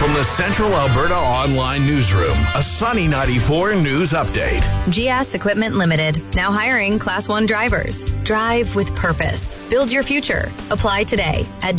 From the Central Alberta Online Newsroom, a Sunny 94 news update. GS Equipment Limited, now hiring Class 1 drivers. Drive with purpose. Build your future. Apply today at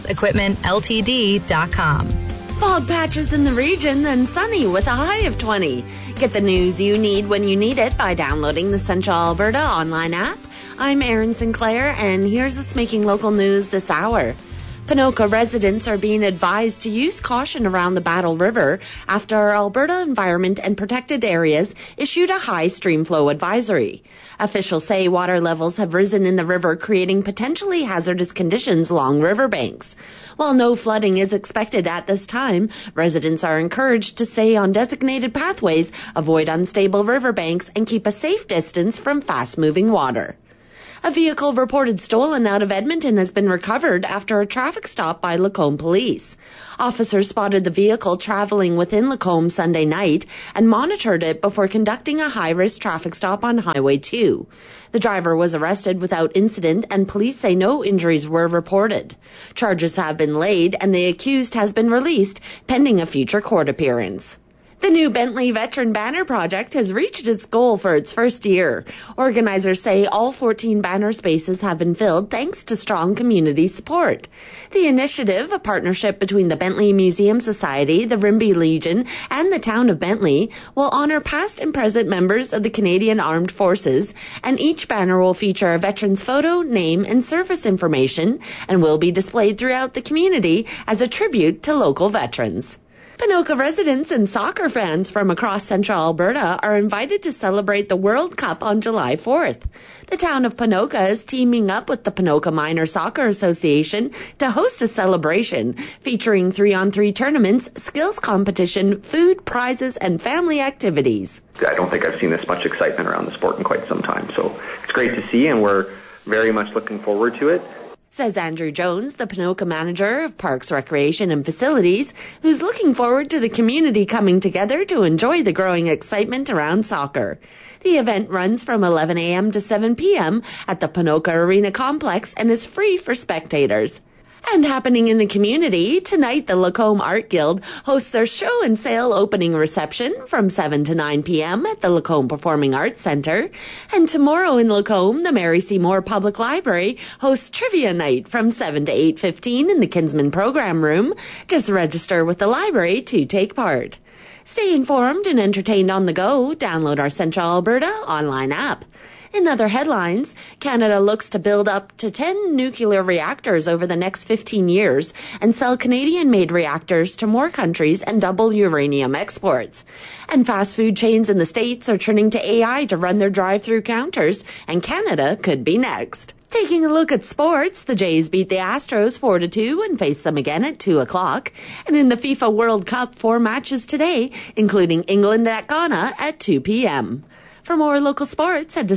gsequipmentltd.com. Fog patches in the region, then sunny with a high of 20. Get the news you need when you need it by downloading the Central Alberta online app. I'm Erin Sinclair, and here's what's making local news this hour. Ponoka residents are being advised to use caution around the Battle River after Alberta Environment and Protected Areas issued a high stream flow advisory. Officials say water levels have risen in the river, creating potentially hazardous conditions along riverbanks. While no flooding is expected at this time, residents are encouraged to stay on designated pathways, avoid unstable riverbanks, and keep a safe distance from fast-moving water. A vehicle reported stolen out of Edmonton has been recovered after a traffic stop by Lacombe Police. Officers spotted the vehicle traveling within Lacombe Sunday night and monitored it before conducting a high-risk traffic stop on Highway 2. The driver was arrested without incident, and police say no injuries were reported. Charges have been laid, and the accused has been released, pending a future court appearance. The new Bentley Veteran Banner Project has reached its goal for its first year. Organizers say all 14 banner spaces have been filled thanks to strong community support. The initiative, a partnership between the Bentley Museum Society, the Rimbey Legion, and the town of Bentley, will honor past and present members of the Canadian Armed Forces, and each banner will feature a veteran's photo, name, and service information, and will be displayed throughout the community as a tribute to local veterans. Ponoka residents and soccer fans from across Central Alberta are invited to celebrate the World Cup on July 4th. The town of Ponoka is teaming up with the Ponoka Minor Soccer Association to host a celebration featuring 3-on-3 tournaments, skills competition, food, prizes, and family activities. I don't think I've seen this much excitement around the sport in quite some time, so it's great to see, and we're very much looking forward to it. Says Andrew Jones, the Ponoka manager of Parks, Recreation and Facilities, who's looking forward to the community coming together to enjoy the growing excitement around soccer. The event runs from 11 a.m. to 7 p.m. at the Ponoka Arena Complex and is free for spectators. And happening in the community, tonight the Lacombe Art Guild hosts their show and sale opening reception from 7 to 9 p.m. at the Lacombe Performing Arts Centre. And tomorrow in Lacombe, the Mary Seymour Public Library hosts Trivia Night from 7 to 8:15 in the Kinsman Program Room. Just register with the library to take part. Stay informed and entertained on the go. Download our Central Alberta online app. In other headlines, Canada looks to build up to 10 nuclear reactors over the next 15 years and sell Canadian-made reactors to more countries and double uranium exports. And fast food chains in the States are turning to AI to run their drive-through counters, and Canada could be next. Taking a look at sports, the Jays beat the Astros 4-2 and face them again at 2 o'clock. And in the FIFA World Cup, 4 matches today, including England at Ghana at 2 p.m. For more local sports, head to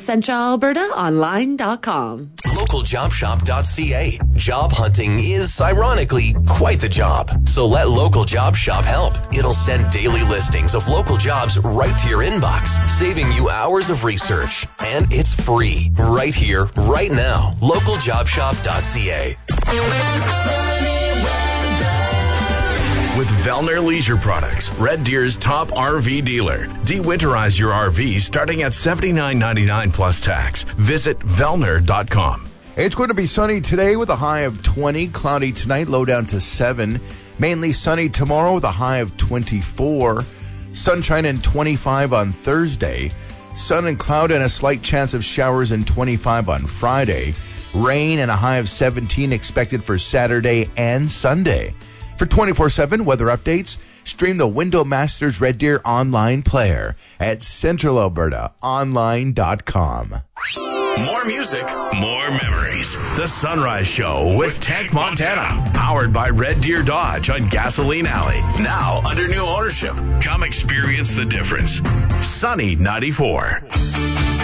centralalbertaonline.com. LocalJobShop.ca. Job hunting is, ironically, quite the job. So let Local Job Shop help. It'll send daily listings of local jobs right to your inbox, saving you hours of research. And it's free. Right here, right now. LocalJobShop.ca. With Vellner Leisure Products, Red Deer's top RV dealer. De-winterize your RV starting at $79.99 plus tax. Visit Vellner.com. It's going to be sunny today with a high of 20. Cloudy tonight, low down to 7. Mainly sunny tomorrow with a high of 24. Sunshine and 25 on Thursday. Sun and cloud and a slight chance of showers and 25 on Friday. Rain and a high of 17 expected for Saturday and Sunday. For 24/7 weather updates, stream the Window Masters Red Deer online player at centralalbertaonline.com. More music, more memories. The Sunrise Show with Tank Montana. Powered by Red Deer Dodge on Gasoline Alley. Now under new ownership. Come experience the difference. Sunny 94.